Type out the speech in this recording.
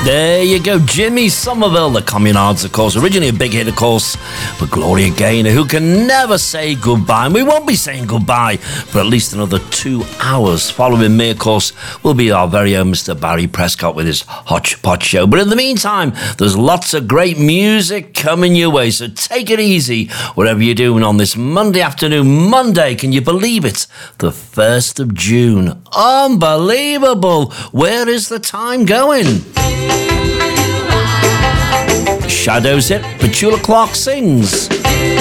There you go, Jimmy Somerville, the Communards, of course, originally a big hit, of course, but Gloria Gaynor, who can never say goodbye, and we won't be saying goodbye for at least another 2 hours. Following me, of course, will be our very own Mr. Barry Prescott with his Hodgepodge show, but in the meantime, there's lots of great music coming your way, so take it easy, whatever you're doing on this Monday afternoon. Monday, can you believe it? The 1st of June. Unbelievable! Where is the time going? Shadows it, Petula Clark sings.